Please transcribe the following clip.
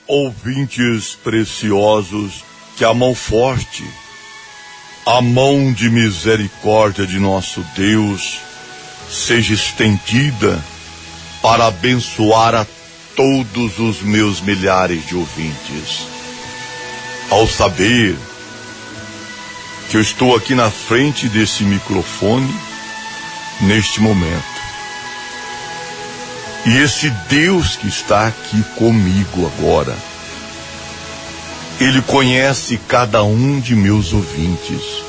Ouvintes preciosos, que a mão forte, a mão de misericórdia de nosso Deus seja estendida para abençoar a todos os meus milhares de ouvintes. Ao saber que eu estou aqui na frente desse microfone neste momento, e esse Deus que está aqui comigo agora, Ele conhece cada um de meus ouvintes.